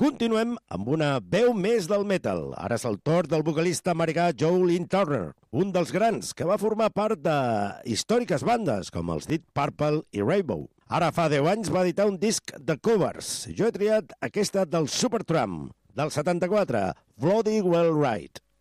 Continuem amb una veu més del metal. Ara és el torn del vocalista americà Joe Lynn Turner, un dels grans que va formar part de històriques bandes com els Deep Purple i Rainbow. Ara fa 10 anys va editar un disc de covers. Jo he triat aquesta del Supertramp, del 74, Bloody Well Right.